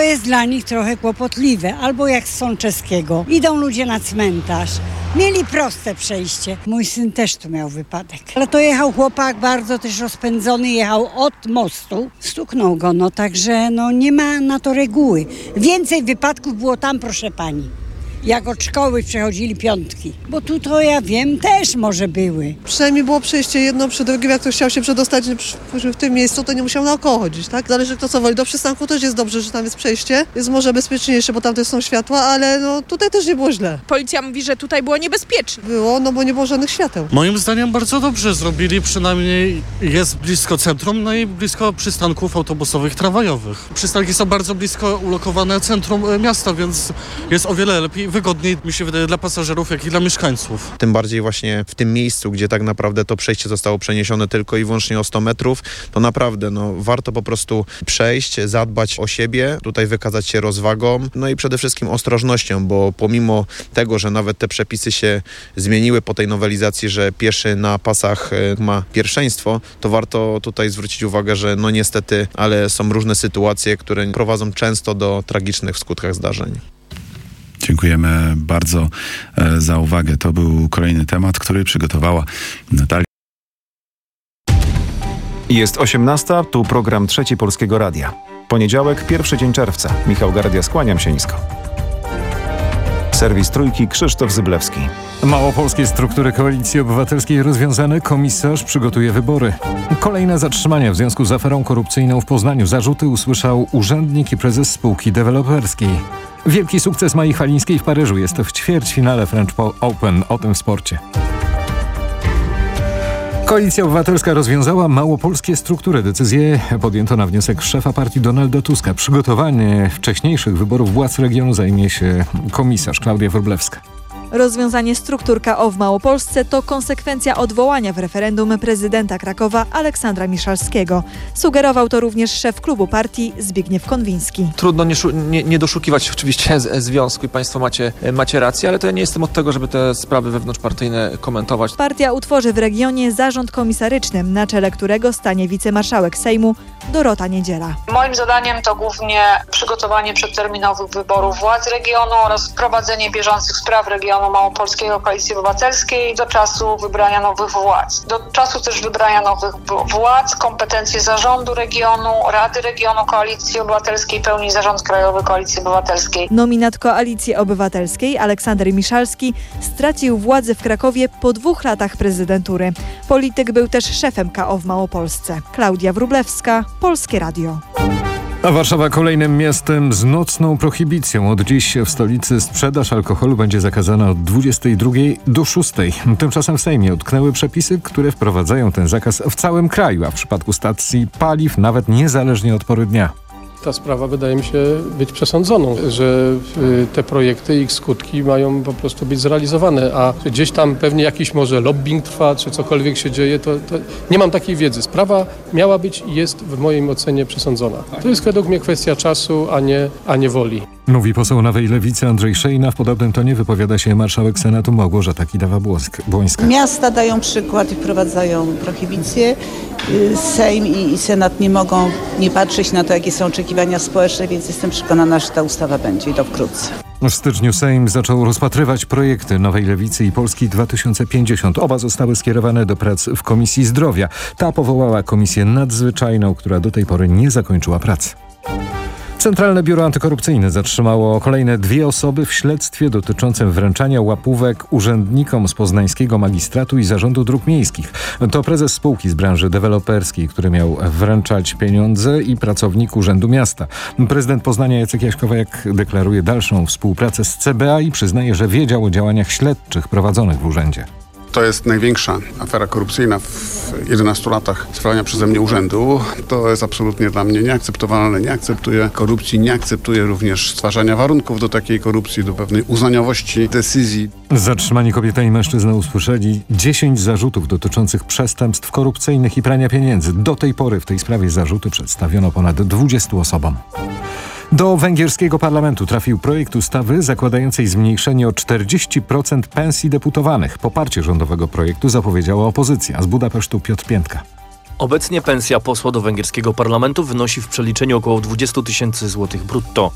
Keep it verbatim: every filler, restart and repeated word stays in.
jest dla nich trochę kłopotliwe. Albo jak z Sączeskiego. Idą ludzie na cmentarz. Mieli proste przejście. Mój syn też tu miał wypadek. Ale to jechał chłopak bardzo też rozpędzony, jechał od mostu. Stuknął go, no także no nie ma na to reguły. Więcej wypadków było tam, proszę pani. Jak od szkoły przechodzili piątki. Bo tu to ja wiem, też może były. Przynajmniej było przejście jedno przy drugim, jak ktoś chciał się przedostać w tym miejscu, to nie musiał naokoło chodzić, tak? Zależy kto co woli. Do przystanku też jest dobrze, że tam jest przejście. Jest może bezpieczniejsze, bo tam też są światła, ale no tutaj też nie było źle. Policja mówi, że tutaj było niebezpiecznie. Było, no bo nie było żadnych świateł. Moim zdaniem bardzo dobrze zrobili, przynajmniej jest blisko centrum, no i blisko przystanków autobusowych, tramwajowych. Przystanki są bardzo blisko ulokowane centrum miasta, więc jest o wiele lepiej, wygodniej mi się wydaje dla pasażerów, jak i dla mieszkańców. Tym bardziej właśnie w tym miejscu, gdzie tak naprawdę to przejście zostało przeniesione tylko i wyłącznie o sto metrów, to naprawdę no, warto po prostu przejść, zadbać o siebie, tutaj wykazać się rozwagą, no i przede wszystkim ostrożnością, bo pomimo tego, że nawet te przepisy się zmieniły po tej nowelizacji, że pieszy na pasach ma pierwszeństwo, to warto tutaj zwrócić uwagę, że no niestety, ale są różne sytuacje, które prowadzą często do tragicznych w skutkach zdarzeń. Dziękujemy bardzo za uwagę. To był kolejny temat, który przygotowała Natalia. Jest osiemnasta, tu program Trzeci Polskiego Radia. Poniedziałek, pierwszy dzień czerwca. Michał Gardia, skłaniam się nisko. Serwis Trójki, Krzysztof Zyblewski. Małopolskie struktury Koalicji Obywatelskiej rozwiązane, komisarz przygotuje wybory. Kolejne zatrzymania w związku z aferą korupcyjną w Poznaniu. Zarzuty usłyszał urzędnik i prezes spółki deweloperskiej. Wielki sukces Mai Chalińskiej w Paryżu. Jest to w ćwierćfinale French Open. O tym w sporcie. Koalicja Obywatelska rozwiązała małopolskie struktury. Decyzję podjęto na wniosek szefa partii Donalda Tuska. Przygotowanie wcześniejszych wyborów władz regionu zajmie się komisarz Klaudia Wróblewska. Rozwiązanie struktur K O w Małopolsce to konsekwencja odwołania w referendum prezydenta Krakowa Aleksandra Miszalskiego. Sugerował to również szef klubu partii Zbigniew Konwiński. Trudno nie, nie, nie doszukiwać oczywiście z, związku i państwo macie, macie rację, ale to ja nie jestem od tego, żeby te sprawy wewnątrzpartyjne komentować. Partia utworzy w regionie zarząd komisaryczny, na czele którego stanie wicemarszałek Sejmu Dorota Niedziela. Moim zadaniem to głównie przygotowanie przedterminowych wyborów władz regionu oraz prowadzenie bieżących spraw regionu Małopolskiego Koalicji Obywatelskiej do czasu wybrania nowych władz. Do czasu też wybrania nowych władz kompetencje zarządu regionu, Rady Regionu Koalicji Obywatelskiej pełni Zarząd Krajowy Koalicji Obywatelskiej. Nominat Koalicji Obywatelskiej Aleksander Miszalski stracił władzę w Krakowie po dwóch latach prezydentury. Polityk był też szefem K O w Małopolsce. Klaudia Wróblewska, Polskie Radio. A Warszawa kolejnym miastem z nocną prohibicją. Od dziś w stolicy sprzedaż alkoholu będzie zakazana od dwudziestej drugiej do szóstej. Tymczasem w Sejmie utknęły przepisy, które wprowadzają ten zakaz w całym kraju, a w przypadku stacji paliw nawet niezależnie od pory dnia. Ta sprawa wydaje mi się być przesądzoną, że te projekty i ich skutki mają po prostu być zrealizowane, a gdzieś tam pewnie jakiś może lobbying trwa, czy cokolwiek się dzieje, to, to nie mam takiej wiedzy. Sprawa miała być i jest w mojej ocenie przesądzona. To jest według mnie kwestia czasu, a nie, a nie woli. Mówi poseł Nowej Lewicy Andrzej Szejna. W podobnym tonie wypowiada się marszałek Senatu Małgorzata Kidawa-Błońska. Miasta dają przykład i wprowadzają prohibicję. Sejm i Senat nie mogą nie patrzeć na to, jakie są oczekiwania społeczne, więc jestem przekonana, że ta ustawa będzie i to wkrótce. W styczniu Sejm zaczął rozpatrywać projekty Nowej Lewicy i Polski dwa tysiące pięćdziesiąt. Oba zostały skierowane do prac w Komisji Zdrowia. Ta powołała komisję nadzwyczajną, która do tej pory nie zakończyła pracy. Centralne Biuro Antykorupcyjne zatrzymało kolejne dwie osoby w śledztwie dotyczącym wręczania łapówek urzędnikom z poznańskiego magistratu i zarządu dróg miejskich. To prezes spółki z branży deweloperskiej, który miał wręczać pieniądze, i pracownik Urzędu Miasta. Prezydent Poznania Jacek Jaśkowiak deklaruje dalszą współpracę z C B A i przyznaje, że wiedział o działaniach śledczych prowadzonych w urzędzie. To jest największa afera korupcyjna w jedenastu latach sprawowania przeze mnie urzędu. To jest absolutnie dla mnie nieakceptowalne. Nie akceptuję korupcji, nie akceptuję również stwarzania warunków do takiej korupcji, do pewnej uznaniowości decyzji. Zatrzymani kobieta i mężczyzna usłyszeli dziesięć zarzutów dotyczących przestępstw korupcyjnych i prania pieniędzy. Do tej pory w tej sprawie zarzuty przedstawiono ponad dwudziestu osobom. Do węgierskiego parlamentu trafił projekt ustawy zakładającej zmniejszenie o czterdzieści procent pensji deputowanych. Poparcie rządowego projektu zapowiedziała opozycja. Z Budapesztu Piotr Piętka. Obecnie pensja posła do węgierskiego parlamentu wynosi w przeliczeniu około dwadzieścia tysięcy złotych brutto.